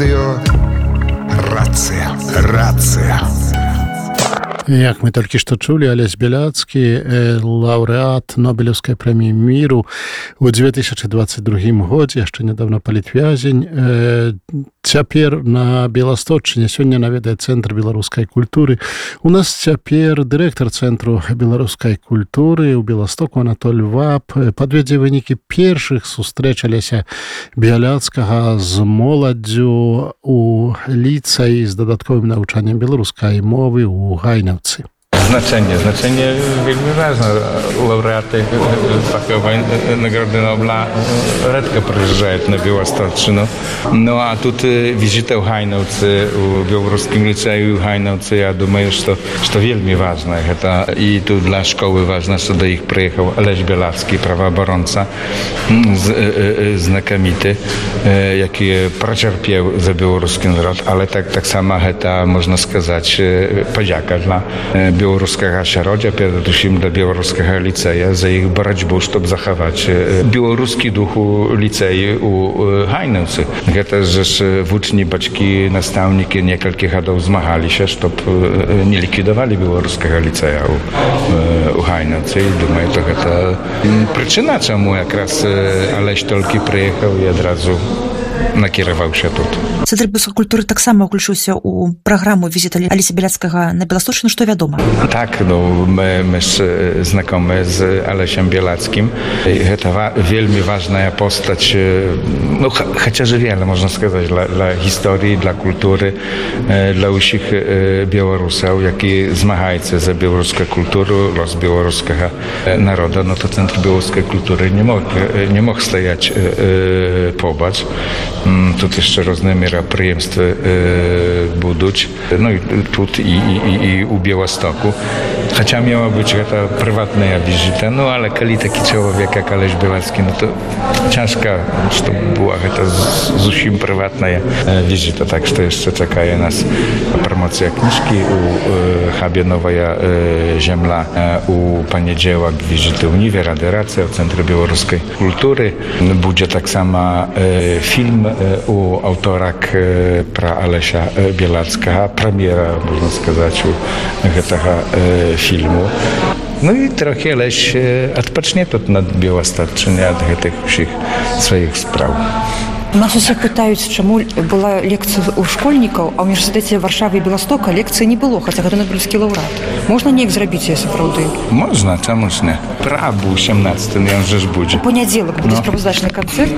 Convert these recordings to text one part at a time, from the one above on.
Радыё Рацыя. Рацыя. Як мы толькі што чулі, Алесь Беляцкі, лаўрэат Нобелевскай прэміі міру ў 2022 годзе, яшчэ нядаўна палітвязень. Цяпер на Беласточчыне сёння наведае Цэнтр беларускай культуры. У нас цяпер дырэктар Цэнтру беларускай культуры ў Беластоку Анатоль Вап падведзе вынікі першых сустрэч Алеся Беляцкага з моладдзю у ліцэі з дадатковым навучаннем беларускай мовы ў Гайнаўцы. Znaczenie wielmi ważne. Laureaty fachowej Nagrody Nobla редко приезжают на Белосточину. Ну а тут визита в Гайнаўцы, в Белорусском лицее в Гайнаўцы, я думаю, что wielmi ważne. Это и тут для школы важно, что до их приехал Алесь Беляцкі, правооборонца, znakomity, jaki przecierpiał za białoruski naród, ale tak samo to można сказать подяка dla białoruskiego środowiska, przede wszystkim dla białoruskiego liceja za ich боротьбу, żeby zachować białoruski duch liceju u Gajnаўcy. To też uczni, baczki, nastawniki niektórych lat zmagali się, żeby nie likwidowali białoruskiego liceja u Gajnаўcy. I думаю, to przyczyna, czemu jak raz Алесь толькі przyjechał i od razu накіраваў się тут. Цэнтр беларускай культуры таксама ўключыўся ў праграму візіта Алеся Беляцкага на Беласточчыну. Што вядома? Так, my znakomy z Alesiem Bielackim. To wielmi ważna postać, chociaż wiele można сказать, dla historii, dla kultury, dla wszystkich Białorusów, jaki zmagają za białoruską kulturę, los białoruskiego narodu. No to Centrum Białoruskiej Kultury nie mógł stajać pobacz. Тут jeszcze różne мероприемства будуть. Ну и тут и у Białostoku. Хотя miała być to prywatna wizyta, no ale kiedy taki człowiek jak Алесь Беляцкі, no to ciężko, żeby była to zupełnie prywatna wizyta. Tak, że jeszcze czeka nas promocja książki u Habie Nowa Ziemia, u poniedziałek wizyty Uniwie, Radyracja, w Centrum Białoruskiej Kultury. Będzie tak samo film u autora pra Alesia Bielacka, premiera, można сказать, tego filmu. No i trochę Aleś odpocznie тут nad Белосточчынай od tych wszystkich swoich spraw. Нас усе пытаюць, чаму была лекцыя ў школьнікаў, а ў універсітэце Варшавы і Беластока лекцыі не было, хаця гэта Нобелевскі лаўрэат. Можна неяк зрабіць яе сапраўды? Можна, чаму ж не. Правда, у 17-м ён же ж будзе. У панядзелак будзе справаздачны канцэрт?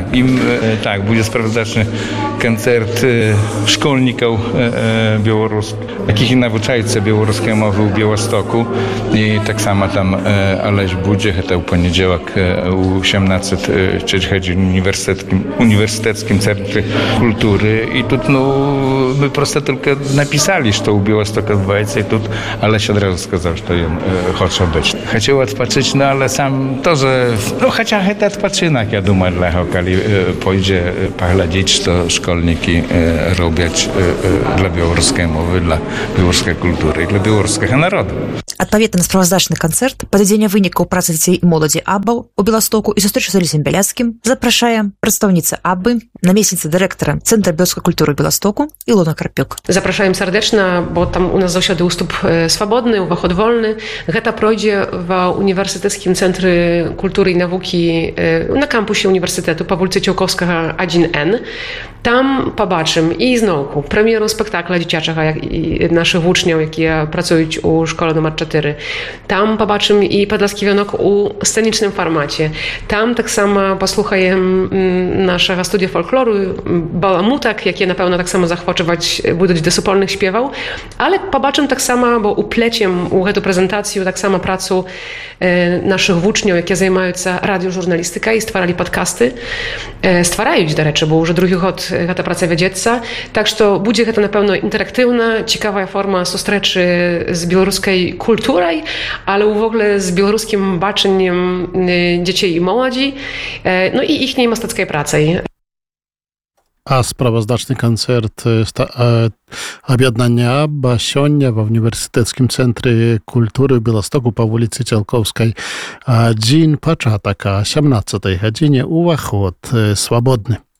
Так, будзе справаздачны канцэрт школьнікаў беларускіх, якіх навучаюцца беларускай мовы ў Беластоку. І таксама там Алесь будзе, гэта ў панядзелак у 17 университетским центре культуры. И тут, мы просто только написали, что у Белостока отбывается, и тут Алесь одразу сказал, что он хочет быть. Хотел odpoczyć, ale sam тоже, хотя это odpoczynek, я думаю, dla него, когда pójdzie poglądać, co szkolniki robią dla białoruskiej mowy, dla białoruskiej kultury i dla białoruskiego narodu. Адпаведна на справаздачны канцэрт, падвядзення вынікаў працы дзяцей і моладзі АББА ў Беластоку і сустрэчу з Алесем Беляцкім запрашае прадстаўніца АББА, намесніца дырэктара Цэнтра беларускай культуры Беластоку Ілона Карпюк. Запрашаем сардэчна, бо там у нас заўсёды ўступ свабодны, уваход вольны. Гэта пройдзе ва універсітэцкім цэнтры культуры і навукі на кампусе універсітэту па вуліцы Ціўкоўскага 1N. Там пабачым і зноўку прэм'еру спектакля дзіцячага і нашых вучняў, якія працуюць у школе нумар 4. Там побачимо і «Подольський вінок» у сценічному форматі. Там так само послухаємо нашого студія фольклору, баламуток, які, напевно, так само захочувати будуть до супольних співів. Але побачимо так само, бо уплечем у цю презентацію так само працю наших вучнів, які займаються радіожурналістикою і створили подкасти. Створають, до речі, бо вже другий год ця праця ведеться. Так що буде це, напевно, інтерактивна, цікава форма зустрічі з білоруською культурою, ale w ogóle z białoruskim baczeniem dzieci i młodzi, no i ich masteckiej pracy. A sprawozdawczny koncert об'єднання АББА сёння ва універсітэцкім цэнтры культуры ў Беластоку па вуліцы Цялкоўскай 1 пачатак, а 17 гадзіне ўваход свабодны.